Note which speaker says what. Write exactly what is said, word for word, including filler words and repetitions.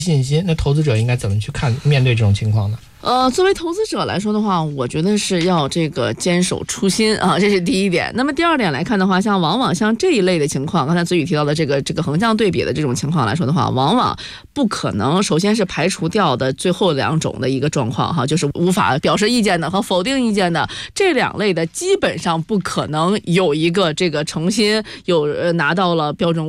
Speaker 1: 信心，那投资者应该怎么去看面对这种情况呢？
Speaker 2: 呃，作为投资者来说的话，我觉得是要这个坚守初心啊，这是第一点。那么第二点来看的话，像往往像这一类的情况，刚才子宇提到的这个这个横向对比的这种情况来说的话，往往不可能首先是排除掉的最后两种的一个状况哈，就是无法表示意见的和否定意见的这两类的，基本上不可能有一个这个诚心有拿到了标准